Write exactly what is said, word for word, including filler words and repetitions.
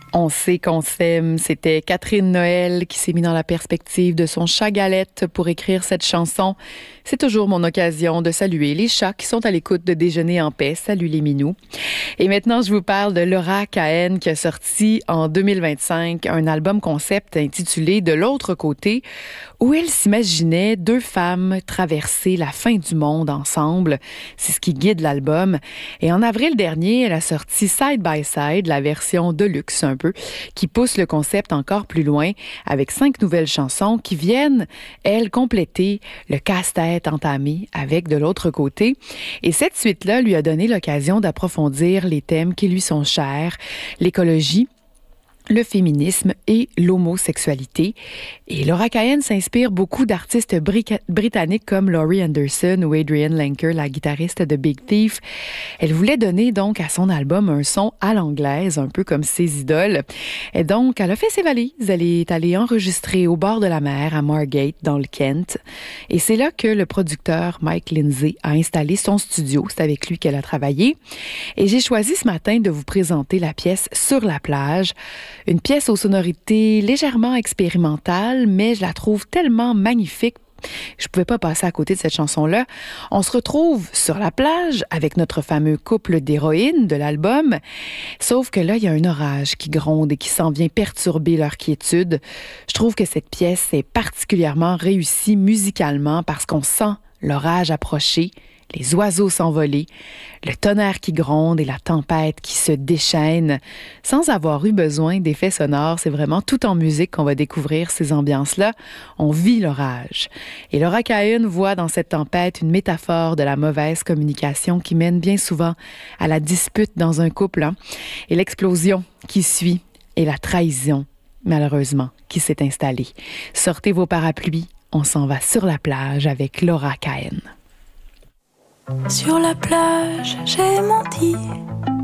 On sait qu'on s'aime. C'était Catherine Noël qui s'est mis dans la perspective de son chat Galette pour écrire cette chanson. C'est toujours mon occasion de saluer les chats qui sont à l'écoute de Déjeuner en paix. Salut les minous. Et maintenant, je vous parle de Laura Cahen qui a sorti en deux mille vingt-cinq un album concept intitulé De l'autre côté, où elle s'imaginait deux femmes traverser la fin du monde ensemble. C'est ce qui guide l'album. Et en avril dernier, elle a sorti Side by Side, la version deluxe un peu, qui pousse le concept encore plus loin avec cinq nouvelles chansons qui viennent, elles, compléter le casse-tête entamé avec De l'autre côté. Et cette suite-là lui a donné l'occasion d'approfondir les thèmes qui lui sont chers, l'écologie, le féminisme et l'homosexualité. Et Laura Cahen s'inspire beaucoup d'artistes bri- britanniques comme Laurie Anderson ou Adrienne Lenker, la guitariste de Big Thief. Elle voulait donner donc à son album un son à l'anglaise, un peu comme ses idoles. Et donc, elle a fait ses valises. Elle est allée enregistrer au bord de la mer à Margate, dans le Kent. Et c'est là que le producteur Mike Lindsay a installé son studio. C'est avec lui qu'elle a travaillé. Et j'ai choisi ce matin de vous présenter la pièce Sur la plage. Une pièce aux sonorités légèrement expérimentales, mais je la trouve tellement magnifique. Je pouvais pas passer à côté de cette chanson-là. On se retrouve sur la plage avec notre fameux couple d'héroïnes de l'album. Sauf que là, il y a un orage qui gronde et qui s'en vient perturber leur quiétude. Je trouve que cette pièce est particulièrement réussie musicalement parce qu'on sent l'orage approcher, les oiseaux s'envoler, le tonnerre qui gronde et la tempête qui se déchaîne. Sans avoir eu besoin d'effets sonores, c'est vraiment tout en musique qu'on va découvrir ces ambiances-là. On vit l'orage. Et Laura Cahen voit dans cette tempête une métaphore de la mauvaise communication qui mène bien souvent à la dispute dans un couple, hein, et l'explosion qui suit et la trahison, malheureusement, qui s'est installée. Sortez vos parapluies, on s'en va sur la plage avec Laura Cahen. Sur la plage, j'ai menti